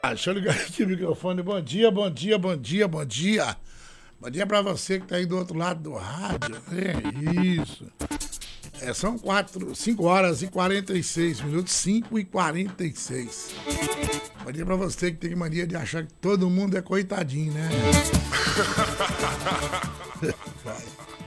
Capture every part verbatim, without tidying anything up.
Deixa eu ligar aqui o microfone. Bom dia, bom dia, bom dia, bom dia. Bom dia pra você que tá aí do outro lado do rádio. É isso. É, são quatro, cinco horas e quarenta e seis minutos, cinco e quarenta e seis. Bom dia pra você que tem mania de achar que todo mundo é coitadinho, né? Vai.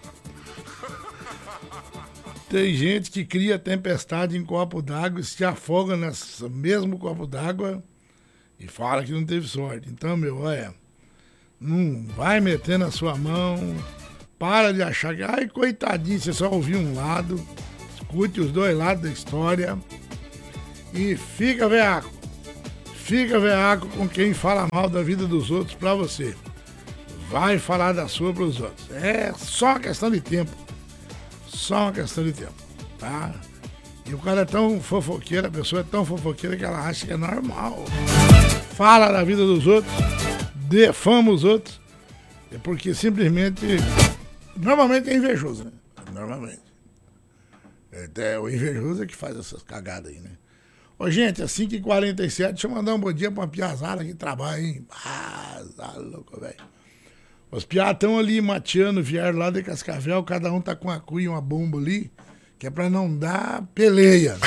Tem gente que cria tempestade em copo d'água e se afoga nesse mesmo copo d'água e fala que não teve sorte. Então, meu, olha, não vai meter na sua mão, para de achar que, ai, coitadinho, você só ouviu um lado, escute os dois lados da história e fica veaco. Fica veaco com quem fala mal da vida dos outros pra você. Vai falar da sua pros outros. É só uma questão de tempo. Só uma questão de tempo, tá? E o cara é tão fofoqueiro, a pessoa é tão fofoqueira que ela acha que é normal. Fala da vida dos outros, defama os outros, é porque simplesmente, normalmente é invejoso, né? Normalmente. É, o invejoso é que faz essas cagadas aí, né? Ô, gente, às cinco e quarenta e sete, deixa eu mandar um bom dia pra uma piazada que trabalha, hein? Ah, tá louco, velho. Os piá estão ali mateando, vieram lá de Cascavel, cada um tá com uma cuia e uma bomba ali, que é pra não dar peleia.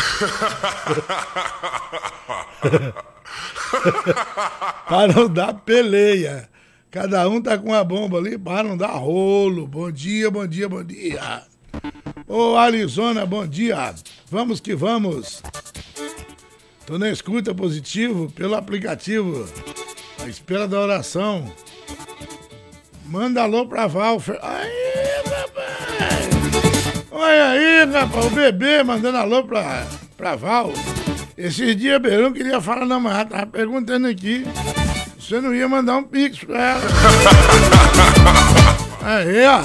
Para não dar peleia. Cada um tá com uma bomba ali para não dar rolo. Bom dia, bom dia, bom dia. Ô, Arizona, bom dia. Vamos que vamos. Tô na escuta positivo pelo aplicativo. À espera da oração. Manda alô pra Val. Aí, rapaz. Olha aí, rapaz, o bebê mandando alô pra, pra Val. Esses dias, Beirão queria falar na manhã, tava perguntando aqui se você não ia mandar um pix pra ela. Aí, ó.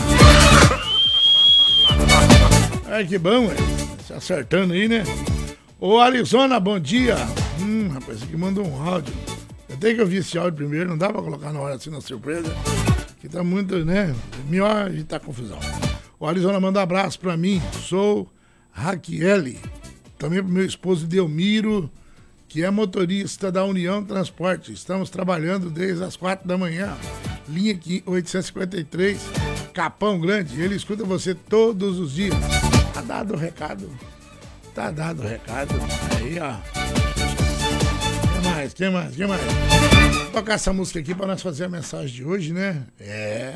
Ai, que bom, ué. Se acertando aí, né? Ô, Arizona, bom dia. Hum, rapaz, esse aqui mandou um áudio. Eu tenho que ouvir esse áudio primeiro, não dá pra colocar na hora assim na surpresa. Que tá muito, né? Melhor evitar confusão. O Arizona manda um abraço pra mim. Sou Raquel. Também pro meu esposo Delmiro, que é motorista da União Transporte. Estamos trabalhando desde as quatro da manhã. Linha oitocentos e cinquenta e três, Capão Grande. Ele escuta você todos os dias. Tá dado o recado. Tá dado o recado. Aí, ó. Quem mais? Quem mais? Quem mais? Vou tocar essa música aqui pra nós fazer a mensagem de hoje, né? É.